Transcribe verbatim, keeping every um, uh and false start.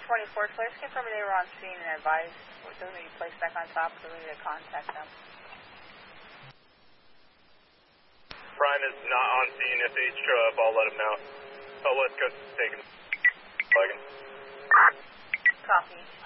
twenty-four, please confirm they were on scene and advise those need to be placed back on top so we need to contact them. Prime is not on scene. If they show up, I'll let them know. Oh, let's go take him. Copy.